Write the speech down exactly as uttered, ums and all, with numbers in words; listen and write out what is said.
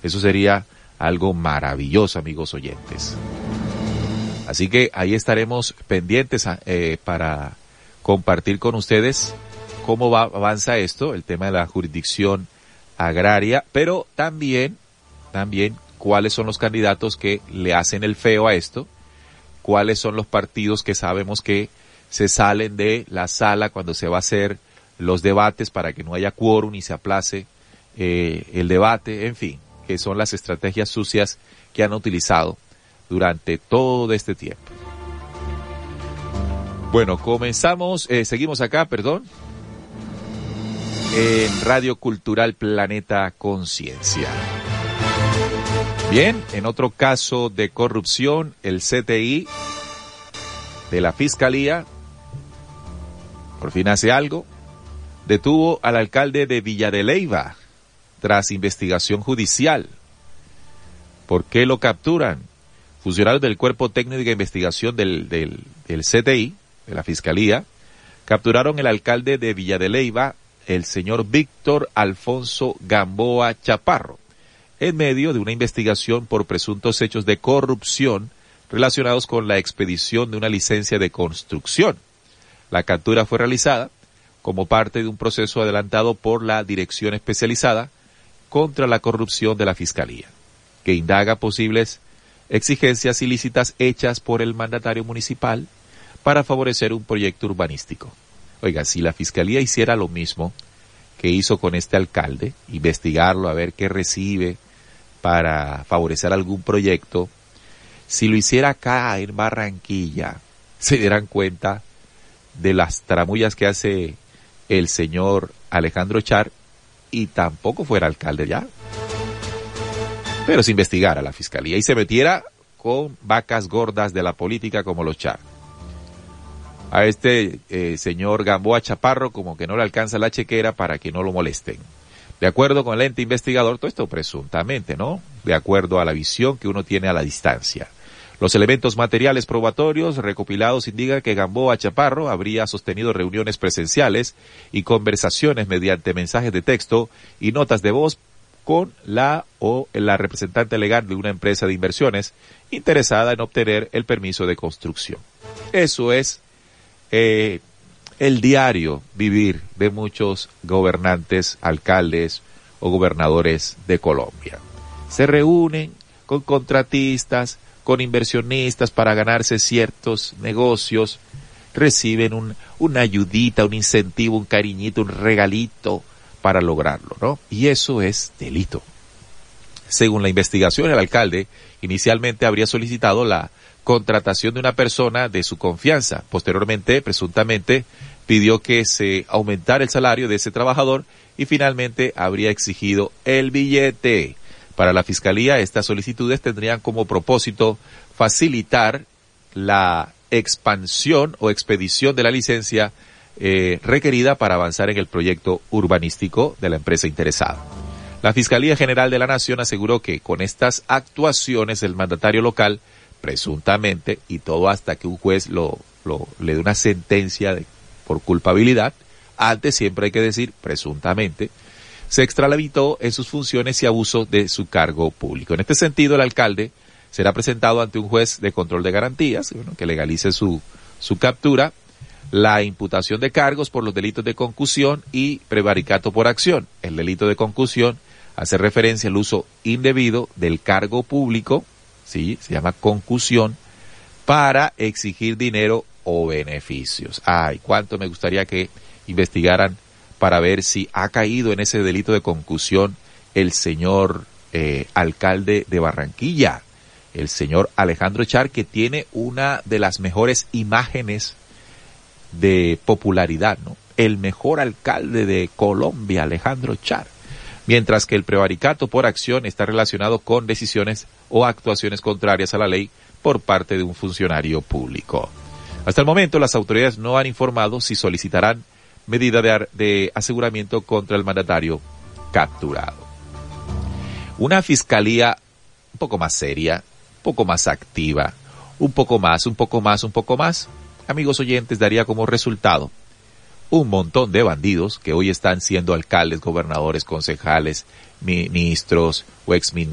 Eso sería algo maravilloso, amigos oyentes. Así que ahí estaremos pendientes eh, para compartir con ustedes cómo va, avanza esto, el tema de la jurisdicción agraria, pero también, también cuáles son los candidatos que le hacen el feo a esto, cuáles son los partidos que sabemos que se salen de la sala cuando se va a hacer los debates para que no haya quórum y se aplace eh, el debate, en fin, que son las estrategias sucias que han utilizado durante todo este tiempo. Bueno, comenzamos, eh, seguimos acá, perdón, en Radio Cultural Planeta Conciencia. Bien, en otro caso de corrupción, el C T I de la Fiscalía, por fin hace algo, detuvo al alcalde de Villa de Leyva tras investigación judicial. ¿Por qué lo capturan? Funcionarios del Cuerpo Técnico de Investigación del, del, del C T I, de la Fiscalía, capturaron al alcalde de Villa de Leyva, el señor Víctor Alfonso Gamboa Chaparro, en medio de una investigación por presuntos hechos de corrupción relacionados con la expedición de una licencia de construcción. La captura fue realizada como parte de un proceso adelantado por la Dirección Especializada contra la Corrupción de la Fiscalía, que indaga posibles exigencias ilícitas hechas por el mandatario municipal para favorecer un proyecto urbanístico. Oiga, si la Fiscalía hiciera lo mismo que hizo con este alcalde, investigarlo, a ver qué recibe para favorecer algún proyecto, si lo hiciera acá en Barranquilla, se dieran cuenta de las tramullas que hace el señor Alejandro Char y tampoco fuera alcalde ya. Pero si investigara la Fiscalía y se metiera con vacas gordas de la política como los Char. A este eh, señor Gamboa Chaparro como que no le alcanza la chequera para que no lo molesten. De acuerdo con el ente investigador, todo esto presuntamente, ¿no? De acuerdo a la visión que uno tiene a la distancia. Los elementos materiales probatorios recopilados indican que Gamboa Chaparro habría sostenido reuniones presenciales y conversaciones mediante mensajes de texto y notas de voz con la o la representante legal de una empresa de inversiones interesada en obtener el permiso de construcción. Eso es eh, el diario vivir de muchos gobernantes, alcaldes o gobernadores de Colombia. Se reúnen con contratistas, con inversionistas para ganarse ciertos negocios, reciben un, una ayudita, un incentivo, un cariñito, un regalito para lograrlo, ¿no? Y eso es delito. Según la investigación, el alcalde inicialmente habría solicitado la contratación de una persona de su confianza. Posteriormente, presuntamente, pidió que se aumentara el salario de ese trabajador y finalmente habría exigido el billete. Para la Fiscalía, estas solicitudes tendrían como propósito facilitar la expansión o expedición de la licencia eh, requerida para avanzar en el proyecto urbanístico de la empresa interesada. La Fiscalía General de la Nación aseguró que con estas actuaciones el mandatario local, presuntamente, y todo hasta que un juez lo, lo le dé una sentencia de, por culpabilidad, antes siempre hay que decir presuntamente, se extralimitó en sus funciones y abuso de su cargo público. En este sentido, el alcalde será presentado ante un juez de control de garantías, bueno, que legalice su, su captura, la imputación de cargos por los delitos de concusión y prevaricato por acción. El delito de concusión hace referencia al uso indebido del cargo público, sí, se llama concusión, para exigir dinero o beneficios. Ay, cuánto me gustaría que investigaran para ver si ha caído en ese delito de concusión el señor eh, alcalde de Barranquilla, el señor Alejandro Char, que tiene una de las mejores imágenes de popularidad, ¿no? El mejor alcalde de Colombia, Alejandro Char. Mientras que el prevaricato por acción está relacionado con decisiones o actuaciones contrarias a la ley por parte de un funcionario público. Hasta el momento, las autoridades no han informado si solicitarán medida de, de aseguramiento contra el mandatario capturado. Una fiscalía un poco más seria, un poco más activa, un poco más, un poco más, un poco más, amigos oyentes, daría como resultado un montón de bandidos que hoy están siendo alcaldes, gobernadores, concejales, ministros o exministros